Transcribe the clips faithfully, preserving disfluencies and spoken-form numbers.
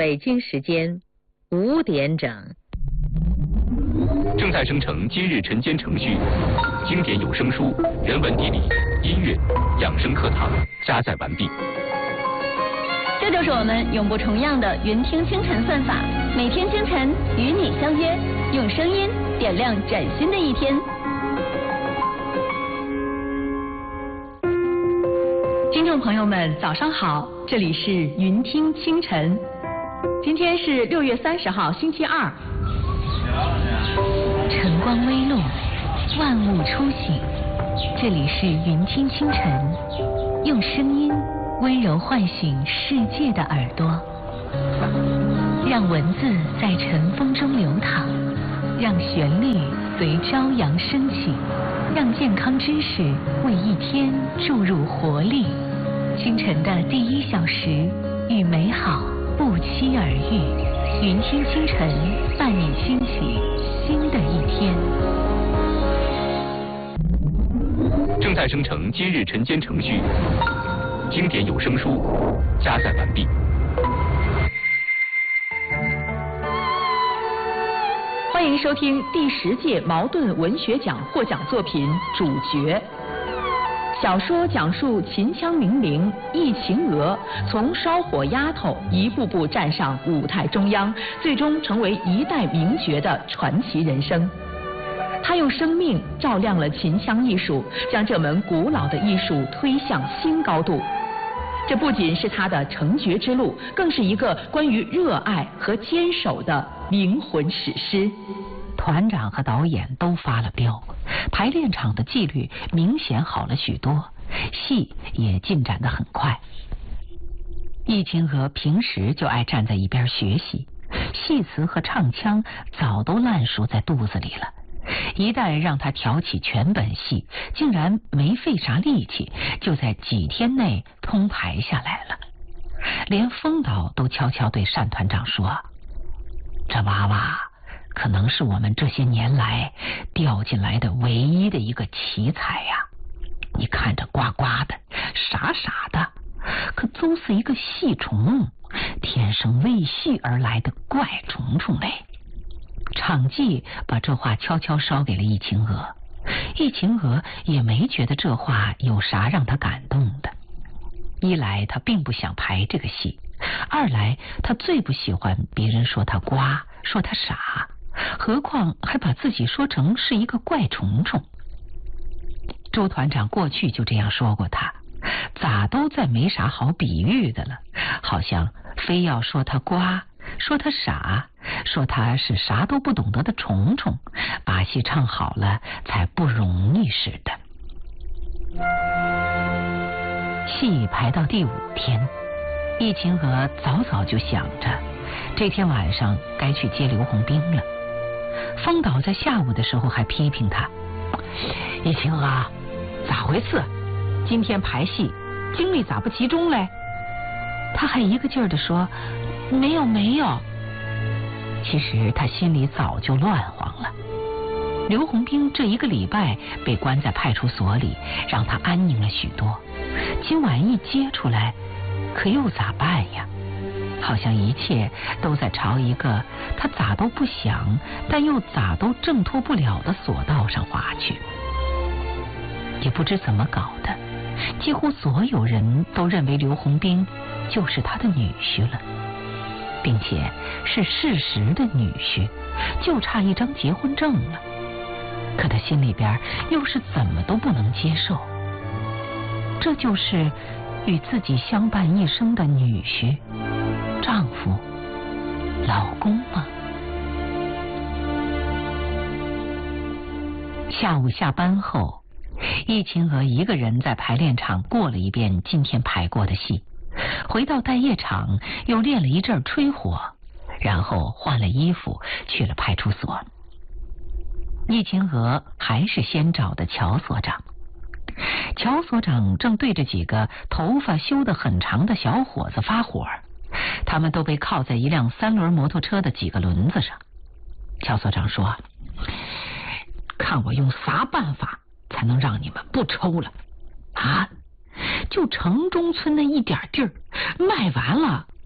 北京时间五点整。 正在生成今日晨间程序，经典有声书、人文地理、音乐、养生课堂加载完毕。 这就是我们永不重样的云听清晨算法，每天清晨与你相约，用声音点亮崭新的一天。听众朋友们，早上好，这里是云听清晨，今天是六月三十号，星期二。 晨光微露，万物初醒，这里是云听清晨，用声音温柔唤醒世界的耳朵，让文字在晨风中流淌，让旋律随朝阳升起，让健康知识为一天注入活力。清晨的第一小时，与美好不期而遇，云听清晨伴你兴起新的一天。 正在生成今日晨间程序，经典有声书加载完毕。 欢迎收听第十届茅盾文学奖获奖作品《主角》。小说讲述秦腔名伶易秦娥从烧火丫头一步步站上舞台中央，最终成为一代名角的传奇人生。他用生命照亮了秦腔艺术，将这门古老的艺术推向新高度。这不仅是他的成角之路，更是一个关于热爱和坚守的灵魂史诗。 团长和导演都发了飙，排练场的纪律明显好了许多，戏也进展得很快。易秦娥平时就爱站在一边学习，戏词和唱腔早都烂熟在肚子里了，一旦让他挑起全本戏，竟然没费啥力气，就在几天内通排下来了。连风导都悄悄对单团长说，这娃娃可能是我们这些年来掉进来的唯一的一个奇才呀、啊！你看着呱呱的，傻傻的，可都是一个戏虫，天生为戏而来的怪虫虫嘞。场记把这话悄悄捎给了易秦娥，易秦娥也没觉得这话有啥让他感动的。一来他并不想排这个戏，二来他最不喜欢别人说他呱，说他傻，何况还把自己说成是一个怪虫虫。周团长过去就这样说过他，咋都再没啥好比喻的了，好像非要说他呱，说他傻，说他是啥都不懂得的虫虫，把戏唱好了才不容易似的。戏排到第五天，易秦娥早早就想着这天晚上该去接刘洪兵了。风导在下午的时候还批评他，易秦娥咋回事？今天排戏精力咋不集中嘞？他还一个劲儿地说没有没有。其实他心里早就乱慌了。刘洪兵这一个礼拜被关在派出所里，让他安宁了许多，今晚一接出来，可又咋办呀？好像一切都在朝一个他咋都不想但又咋都挣脱不了的索道上滑去。也不知怎么搞的，几乎所有人都认为刘洪兵就是他的女婿了，并且是事实的女婿，就差一张结婚证了。可他心里边又是怎么都不能接受，这就是与自己相伴一生的女婿、丈夫、老公吗？下午下班后，易秦娥一个人在排练场过了一遍今天排过的戏，回到待业场又练了一阵吹火，然后换了衣服去了派出所。易秦娥还是先找的乔所长，乔所长正对着几个头发修得很长的小伙子发火，他们都被铐在一辆三轮摩托车的几个轮子上。乔所长说，看我用啥办法才能让你们不抽了啊？就城中村那一点地儿卖完了，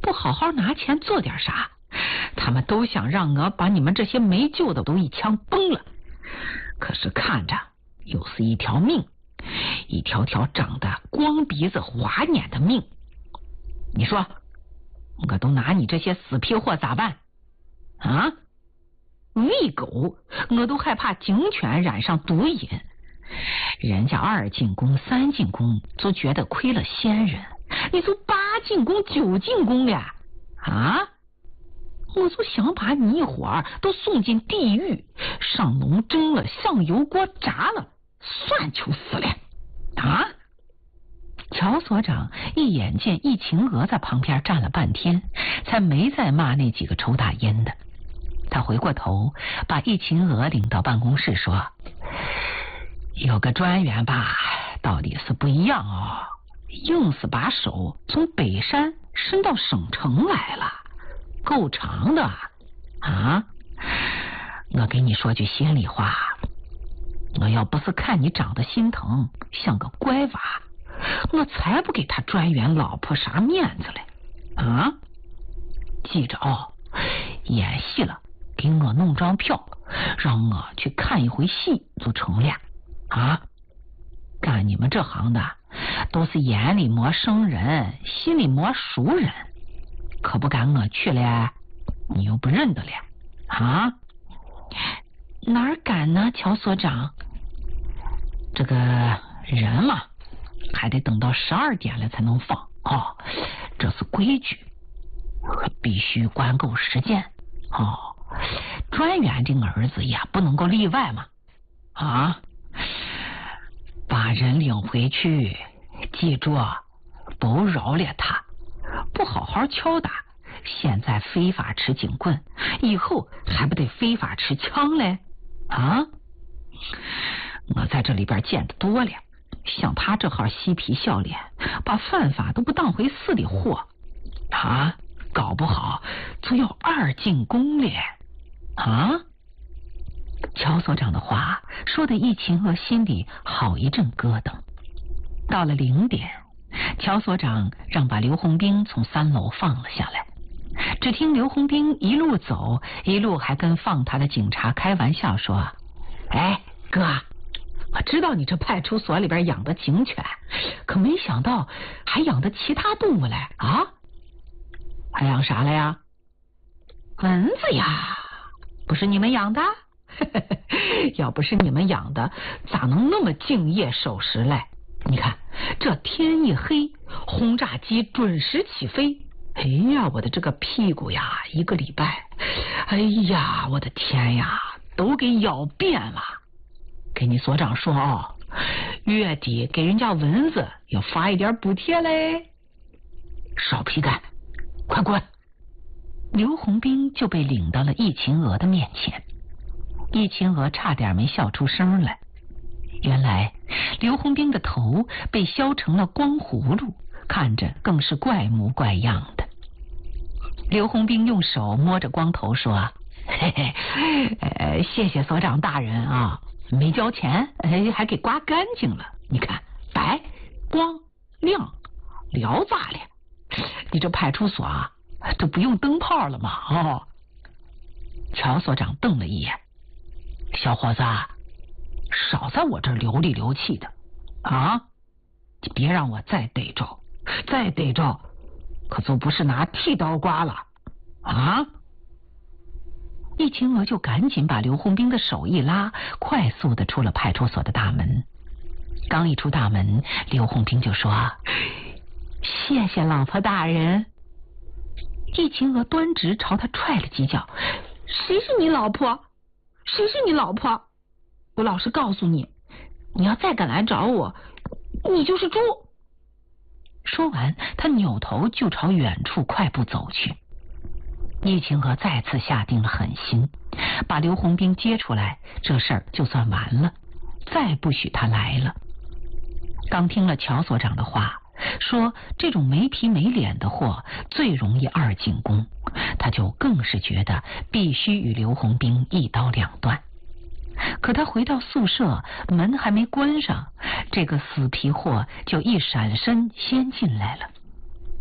不好好拿钱做点啥，他们都想让我把你们这些没救的都一枪崩了。可是看着又是一条命，一条条长得光鼻子花眼的命。你说我都拿你这些死皮货咋办啊？喂狗，我都害怕警犬染上毒瘾。人家二进宫三进宫就觉得亏了先人，你就八进宫九进宫了啊！我就想把你一伙儿都送进地狱，上笼蒸了，上油锅炸了，算求死了啊！乔所长一眼见易晴娥在旁边站了半天，才没再骂那几个抽大烟的。他回过头把易晴娥领到办公室说，有个专员吧，到底是不一样哦，硬是把手从北山伸到省城来了，够长的啊！我给你说句心里话，我要不是看你长得心疼，像个乖娃，我才不给他专员老婆啥面子嘞啊！记着哦，演戏了给我弄张票，让我去看一回戏就成了啊！干你们这行的都是眼里磨生人，心里磨熟人，可不敢我去了你又不认得了啊？哪儿敢呢，乔所长？这个人嘛，还得等到十二点了才能放哦，这是规矩，必须关够时间哦。专员这个儿子也不能够例外嘛啊！把人领回去，记住不饶了他，不好好敲打，现在非法持警棍，以后还不得非法持枪嘞啊！我在这里边见得多了，像他这号嬉皮笑脸，把犯法都不当回事的货啊，搞不好就要二进宫了啊！乔所长的话说的易晴娥心里好一阵咯噔。到了零点，乔所长让把刘洪兵从三楼放了下来，只听刘洪兵一路走一路还跟放他的警察开玩笑说，哎哥，我知道你这派出所里边养的警犬，可没想到还养的其他动物嘞啊！还养啥了呀？蚊子呀，不是你们养的？要不是你们养的，咋能那么敬业守时嘞？你看这天一黑，轰炸机准时起飞。哎呀，我的这个屁股呀，一个礼拜，哎呀，我的天呀，都给咬遍了。给你所长说哦，月底给人家蚊子要发一点补贴嘞。少皮干，快滚！刘洪兵就被领到了易晴娥的面前。易晴娥差点没笑出声来，原来刘洪兵的头被削成了光葫芦，看着更是怪模怪样的。刘洪兵用手摸着光头说，嘿嘿，呃，谢谢所长大人啊，没交钱还给刮干净了，你看白光亮聊咋了？你这派出所啊，这不用灯泡了吗？哦，乔所长瞪了一眼，小伙子，少在我这儿流里流气的啊！你别让我再逮着，再逮着，可就不是拿剃刀刮了啊！易晴娥就赶紧把刘洪兵的手一拉，快速的出了派出所的大门。刚一出大门，刘洪兵就说，谢谢老婆大人。易晴娥端直朝他踹了几脚，谁是你老婆？谁是你老婆？我老实告诉你，你要再敢来找我，你就是猪！说完，他扭头就朝远处快步走去。易晴娥再次下定了狠心，把刘洪兵接出来，这事儿就算完了，再不许他来了。刚听了乔所长的话，说这种没皮没脸的货最容易二进宫，他就更是觉得必须与刘洪兵一刀两断。可他回到宿舍，门还没关上，这个死皮货就一闪身先进来了。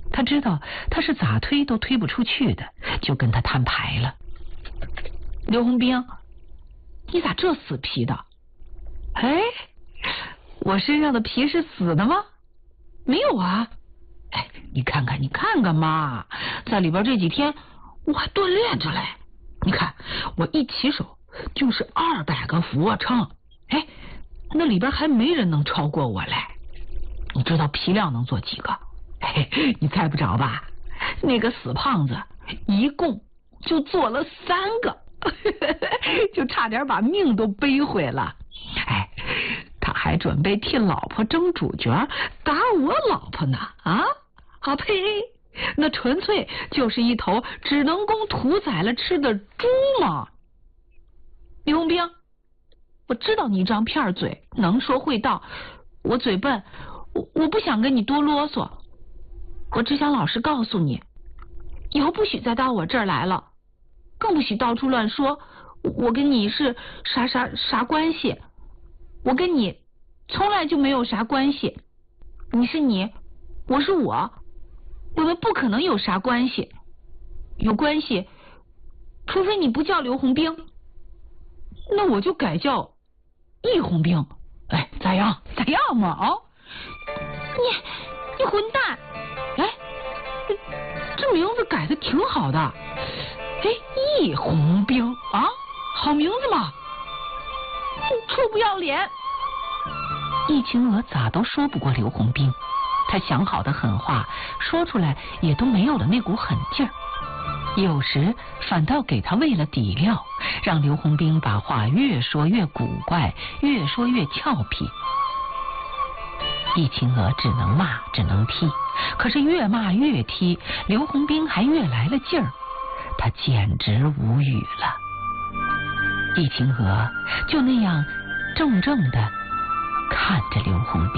他知道他是咋推都推不出去的，就跟他摊牌了。刘洪兵，你咋这死皮的？哎，我身上的皮是死的吗？没有啊。哎，你看看，你看看嘛，在里边这几天我还锻炼着嘞。你看，我一起手就是二百个俯卧撑，哎，那里边还没人能超过我嘞。你知道皮量能做几个？哎，你猜不着吧？那个死胖子一共就做了三个，就差点把命都背回了。哎，他还准备替老婆争主角，打我老婆呢！啊啊呸！那纯粹就是一头只能供屠宰了吃的猪嘛！李洪兵，我知道你一张片嘴，能说会道，我嘴笨，我我不想跟你多啰嗦，我只想老实告诉你，以后不许再到我这儿来了，更不许到处乱说我跟你是啥啥啥关系，我跟你从来就没有啥关系，你是你，我是我，我们不可能有啥关系，有关系除非你不叫刘洪兵，那我就改叫易洪兵。哎，咋样咋样嘛？啊，你你混蛋！哎，这名字改的挺好的，哎，易洪兵啊，好名字嘛！臭不要脸！易晴娥咋都说不过刘洪兵，他想好的狠话说出来也都没有了那股狠劲儿，有时反倒给他喂了底料，让刘洪兵把话越说越古怪，越说越俏皮。易晴娥只能骂只能踢，可是越骂越踢，刘洪兵还越来了劲儿，他简直无语了。易晴娥就那样怔怔地看着刘洪兵。